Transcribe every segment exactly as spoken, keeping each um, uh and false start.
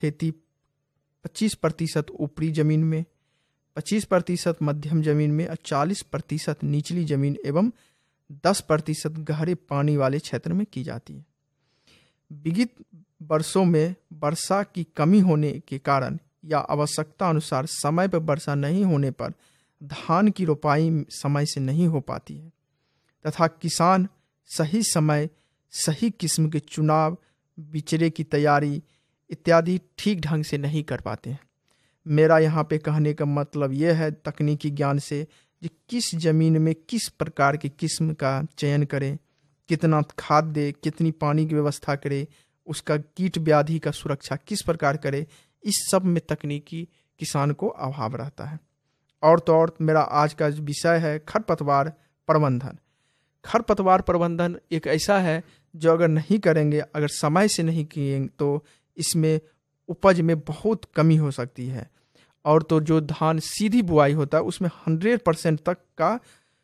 खेती पच्चीस प्रतिशत ऊपरी जमीन में, पच्चीस प्रतिशत मध्यम जमीन में और चालीस प्रतिशत निचली जमीन एवं दस प्रतिशत गहरे पानी वाले क्षेत्र में की जाती है। विगत वर्षों में वर्षा की कमी होने के कारण या आवश्यकता अनुसार समय पर वर्षा नहीं होने पर धान की रोपाई समय से नहीं हो पाती है तथा किसान सही समय, सही किस्म के चुनाव, बिचड़े की तैयारी इत्यादि ठीक ढंग से नहीं कर पाते हैं। मेरा यहाँ पे कहने का मतलब यह है तकनीकी ज्ञान से कि किस ज़मीन में किस प्रकार की किस्म का चयन करें, कितना खाद दे, कितनी पानी की व्यवस्था करे, उसका कीट व्याधि का सुरक्षा किस प्रकार करे, इस सब में तकनीकी किसान को अभाव रहता है। और तो और मेरा आज का विषय है खरपतवार प्रबंधन। खरपतवार प्रबंधन एक ऐसा है जो अगर नहीं करेंगे, अगर समय से नहीं किए तो इसमें उपज में बहुत कमी हो सकती है। और तो जो धान सीधी बुआई होता है उसमें हंड्रेड परसेंट तक का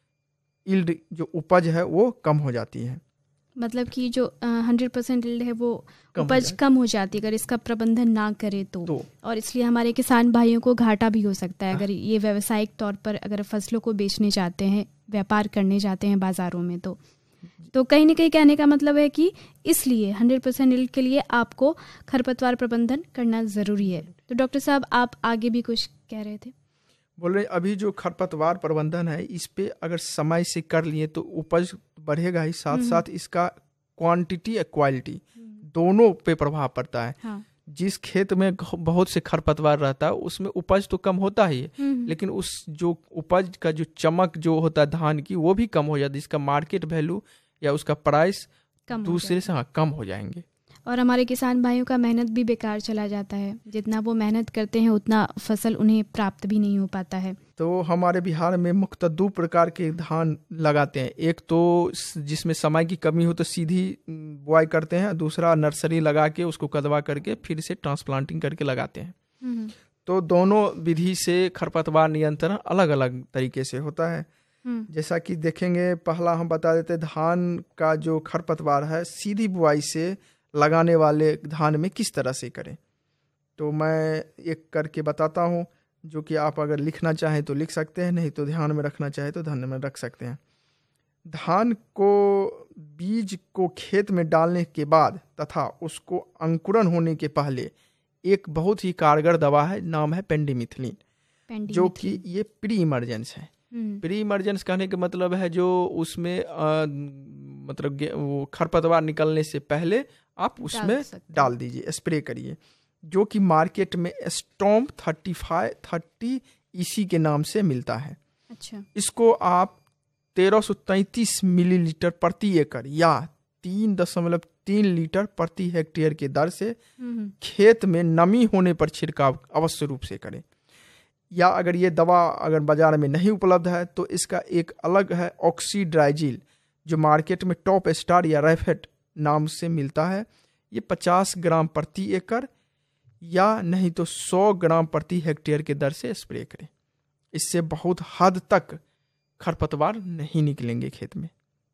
यील्ड जो उपज है वो कम हो जाती है। मतलब कि जो हंड्रेड परसेंट यील्ड है वो उपज कम हो जाती है अगर इसका प्रबंधन ना करे तो, तो और इसलिए हमारे किसान भाइयों को घाटा भी हो सकता है अगर ये व्यावसायिक तौर पर अगर फसलों को बेचने जाते हैं, व्यापार करने जाते हैं बाजारों में तो तो कहीं ना कहीं कहने का मतलब है कि इसलिए हंड्रेड परसेंट यील्ड के लिए आपको खरपतवार प्रबंधन करना ज़रूरी है। तो डॉक्टर साहब आप आगे भी कुछ कह रहे थे। बोल रहे अभी जो खरपतवार प्रबंधन है इस पे अगर समय से कर लिए तो उपज बढ़ेगा ही, साथ साथ इसका क्वांटिटी और क्वालिटी दोनों पे प्रभाव पड़ता है। हाँ। जिस खेत में बहुत से खरपतवार रहता है उसमें उपज तो कम होता ही है, लेकिन उस जो उपज का जो चमक जो होता है धान की वो भी कम हो जाती है, इसका मार्केट वैल्यू या उसका प्राइस दूसरे से हाँ कम हो जाएंगे और हमारे किसान भाइयों का मेहनत भी बेकार चला जाता है। जितना वो मेहनत करते हैं उतना फसल उन्हें प्राप्त भी नहीं हो पाता है। तो हमारे बिहार में मुख्यतः दो प्रकार के धान लगाते हैं, एक तो जिसमें समय की कमी हो तो सीधी बुआई करते हैं, दूसरा नर्सरी लगा के उसको कदवा करके फिर से ट्रांसप्लांटिंग करके लगाते हैं। तो दोनों विधि से खरपतवार नियंत्रण अलग अलग तरीके से होता है। जैसा कि देखेंगे, पहला हम बता देते धान का जो खरपतवार है सीधी बुआई से लगाने वाले धान में किस तरह से करें। तो मैं एक करके बताता हूँ जो कि आप अगर लिखना चाहें तो लिख सकते हैं, नहीं तो ध्यान में रखना चाहें तो ध्यान में रख सकते हैं। धान को बीज को खेत में डालने के बाद तथा उसको अंकुरन होने के पहले एक बहुत ही कारगर दवा है, नाम है पेंडिमिथिलिन, जो कि ये प्री इमरजेंस है। प्री इमरजेंस कहने का मतलब है जो उसमें आ, मतलब वो खरपतवार निकलने से पहले आप उसमें डाल दीजिए, स्प्रे करिए, जो कि मार्केट में storm thirty five thirty EC के नाम से मिलता है। अच्छा। इसको आप तेरह सौ तैंतीस मिलीलीटर प्रति एकड़ या तीन दशमलव तीन लीटर प्रति हेक्टेयर के दर से खेत में नमी होने पर छिड़काव अवश्य रूप से करें। या अगर ये दवा अगर बाजार में नहीं उपलब्ध है तो इसका एक अलग है ऑक्सीड्राइजिल, जो मार्केट में टॉप स्टार या रैफेट नाम से मिलता है। ये पचास ग्राम प्रति एकड़ या नहीं तो सौ ग्राम प्रति हेक्टेयर के दर से स्प्रे करें। इससे बहुत हद तक खरपतवार नहीं निकलेंगे खेत में।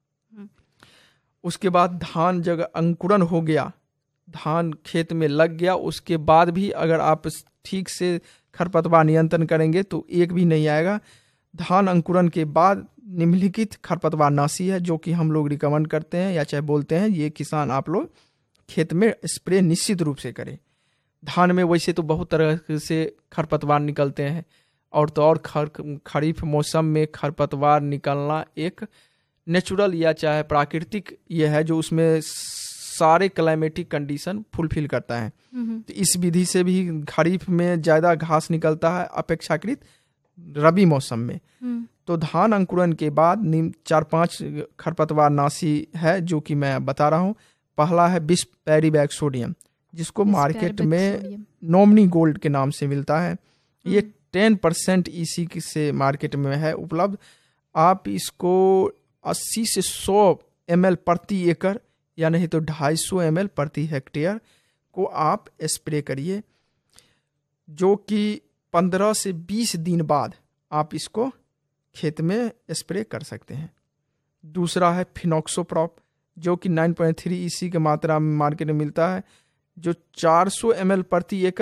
उसके बाद धान जब अंकुरन हो गया, धान खेत में लग गया, उसके बाद भी अगर आप ठीक से खरपतवार नियंत्रण करेंगे तो एक भी नहीं आएगा। धान अंकुरन के बाद निम्नलिखित खरपतवार नाशी है जो कि हम लोग रिकमेंड करते हैं या चाहे बोलते हैं, ये किसान आप लोग खेत में स्प्रे निश्चित रूप से करें। धान में वैसे तो बहुत तरह से खरपतवार निकलते हैं और तो और खर खरीफ मौसम में खरपतवार निकलना एक नेचुरल या चाहे प्राकृतिक ये है जो उसमें सारे क्लाइमेटिक कंडीशन फुलफिल करता है। तो इस विधि से भी खरीफ में ज़्यादा घास निकलता है अपेक्षाकृत रबी मौसम में। तो धान अंकुरन के बाद चार पांच खरपतवार नाशी है जो कि मैं बता रहा हूँ। पहला है बिस पैरीबैक सोडियम, जिसको मार्केट में नॉमिनी गोल्ड के नाम से मिलता है। ये टेन परसेंट ईसी से मार्केट में है उपलब्ध। आप इसको अस्सी से सौ एम एल प्रति एकड़ या नहीं तो ढाई सौ एम एल प्रति हेक्टेयर को आप स्प्रे करिए, जो कि पंद्रह से बीस दिन बाद आप इसको खेत में स्प्रे कर सकते हैं। दूसरा है फिनॉक्सोप्रॉप, जो कि नौ पॉइंट तीन ईसी की मात्रा में मार्केट में मिलता है। जो चार सौ एम एल प्रति एकड़